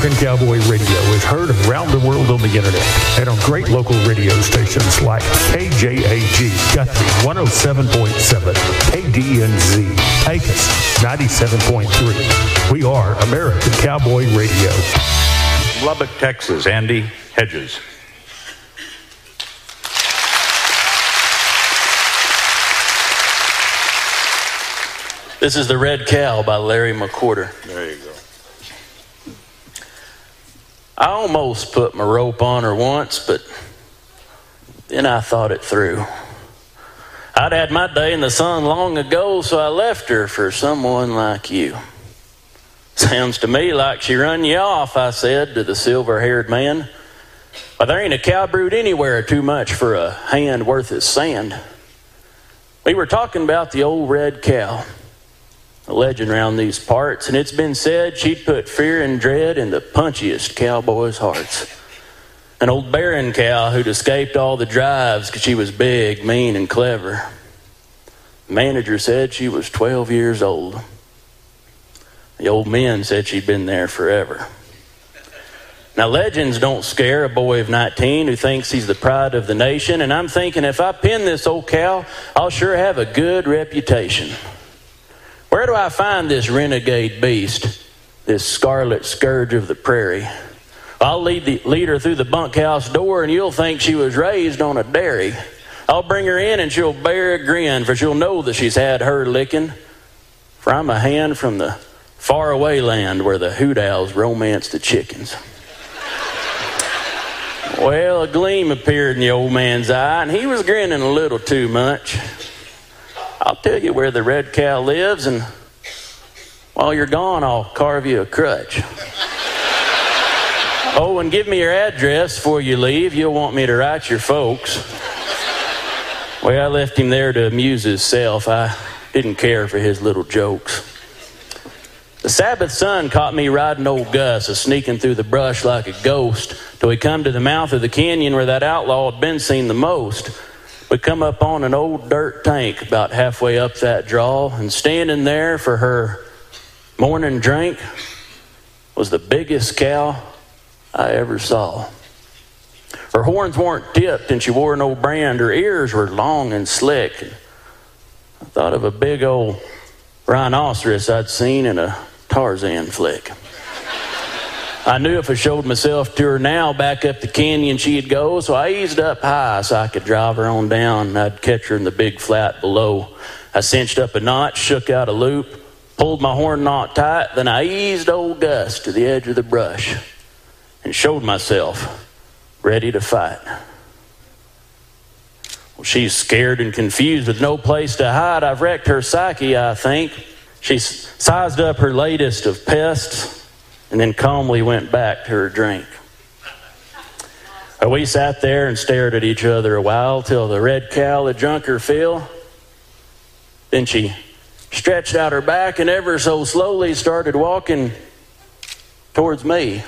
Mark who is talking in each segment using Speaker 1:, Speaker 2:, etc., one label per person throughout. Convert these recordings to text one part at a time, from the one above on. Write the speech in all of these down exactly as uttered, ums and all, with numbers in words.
Speaker 1: American Cowboy Radio is heard around the world on the internet and on great local radio stations like K J A G Guthrie one oh seven point seven, K D N Z Pecos ninety-seven point three. We are American Cowboy Radio.
Speaker 2: Lubbock, Texas, Andy Hedges.
Speaker 3: This is The Red Cow by Larry McWhorter.
Speaker 2: There you go.
Speaker 3: I almost put my rope on her once, but then I thought it through. I'd had my day in the sun long ago, so I left her for someone like you. Sounds to me like she run you off, I said to the silver-haired man. But there ain't a cow brood anywhere too much for a hand worth its sand. We were talking about the old red cow, a legend around these parts, and it's been said she'd put fear and dread in the punchiest cowboys' hearts. An old barren cow who'd escaped all the drives because she was big, mean, and clever. The manager said she was twelve years old. The old men said she'd been there forever. Now, legends don't scare a boy of nineteen who thinks he's the pride of the nation, and I'm thinking if I pin this old cow, I'll sure have a good reputation. Where do I find this renegade beast, this scarlet scourge of the prairie? I'll lead, the, lead her through the bunkhouse door, and you'll think she was raised on a dairy. I'll bring her in, and she'll bear a grin, for she'll know that she's had her licking. For I'm a hand from the faraway land where the hoot owls romance the chickens. Well, a gleam appeared in the old man's eye, and he was grinning a little too much. I'll tell you where the red cow lives, and while you're gone, I'll carve you a crutch. Oh, and give me your address before you leave. You'll want me to write your folks. Well, I left him there to amuse himself. I didn't care for his little jokes. The Sabbath sun caught me riding old Gus, a sneaking through the brush like a ghost, till we come to the mouth of the canyon where that outlaw had been seen the most. We come up on an old dirt tank about halfway up that draw, and standing there for her morning drink was the biggest cow I ever saw. Her horns weren't tipped and she wore an old brand. Her ears were long and slick. I thought of a big old rhinoceros I'd seen in a Tarzan flick. I knew if I showed myself to her now, back up the canyon she'd go, so I eased up high so I could drive her on down, and I'd catch her in the big flat below. I cinched up a notch, shook out a loop, pulled my horn knot tight, then I eased old Gus to the edge of the brush and showed myself ready to fight. Well, she's scared and confused with no place to hide. I've wrecked her psyche, I think. She's sized up her latest of pests and then calmly went back to her drink. We sat there and stared at each other a while till the red cow had drunk her fill. Then she stretched out her back and ever so slowly started walking towards me.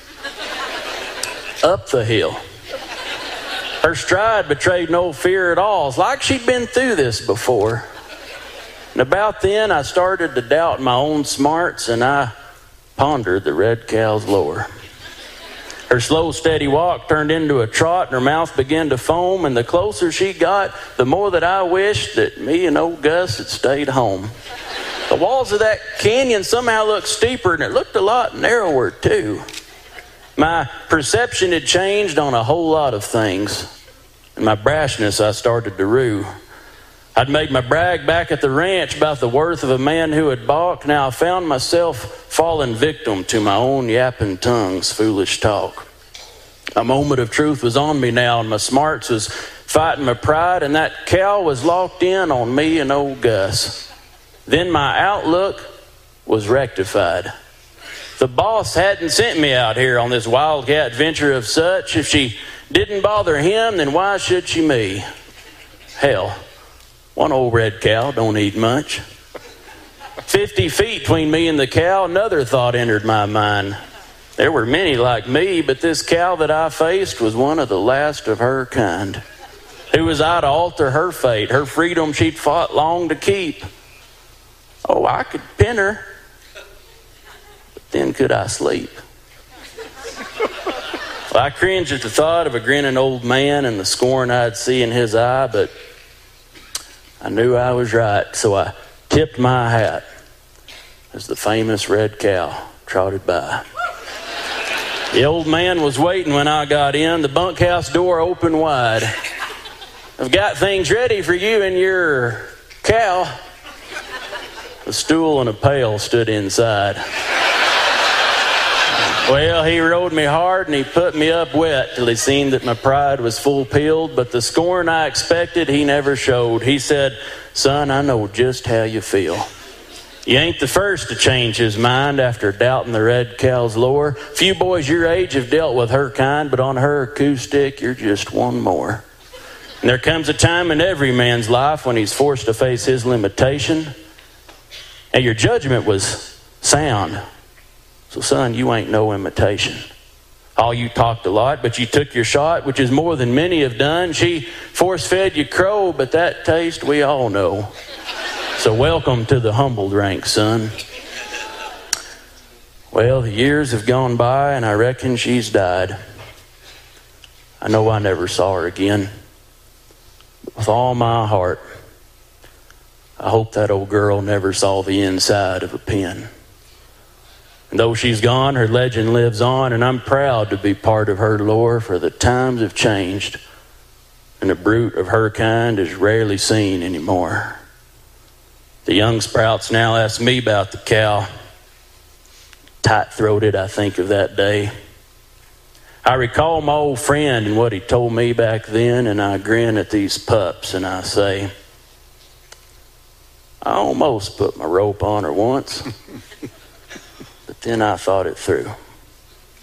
Speaker 3: Up the hill. Her stride betrayed no fear at all. It's like she'd been through this before. And about then I started to doubt my own smarts, and I pondered the red cow's lore. Her slow, steady walk turned into a trot, and her mouth began to foam, and the closer she got, the more that I wished that me and old Gus had stayed home. The walls of that canyon somehow looked steeper, and it looked a lot narrower, too. My perception had changed on a whole lot of things. In my brashness, I started to rue. I'd made my brag back at the ranch about the worth of a man who had balked. Now I found myself falling victim to my own yapping tongue's foolish talk. A moment of truth was on me now, and my smarts was fighting my pride, and that cow was locked in on me and old Gus. Then my outlook was rectified. The boss hadn't sent me out here on this wildcat venture of such. If she didn't bother him, then why should she me? Hell, one old red cow don't eat much. Fifty feet between me and the cow, another thought entered my mind. There were many like me, but this cow that I faced was one of the last of her kind. Who was I to alter her fate, her freedom she'd fought long to keep? Oh, I could pin her, but then could I sleep? Well, I cringed at the thought of a grinning old man and the scorn I'd see in his eye, but I knew I was right, so I tipped my hat as the famous red cow trotted by. The old man was waiting when I got in. The bunkhouse door opened wide. I've got things ready for you and your cow. A stool and a pail stood inside. Well, he rode me hard and he put me up wet till he seen that my pride was full peeled, but the scorn I expected he never showed. He said, "Son, I know just how you feel. You ain't the first to change his mind after doubting the red cow's lore. Few boys your age have dealt with her kind, but on her acoustic, you're just one more. And there comes a time in every man's life when he's forced to face his limitation. And your judgment was sound. So, son, you ain't no imitation. All you talked a lot, but you took your shot, which is more than many have done. She force-fed you crow, but that taste we all know. So welcome to the humbled ranks, son." Well, the years have gone by, and I reckon she's died. I know I never saw her again. But with all my heart, I hope that old girl never saw the inside of a pen. And though she's gone, her legend lives on, and I'm proud to be part of her lore, for the times have changed, and a brute of her kind is rarely seen anymore. The young sprouts now ask me about the cow. Tight-throated, I think of that day. I recall my old friend and what he told me back then, and I grin at these pups and I say, I almost put my rope on her once, but then I thought it through.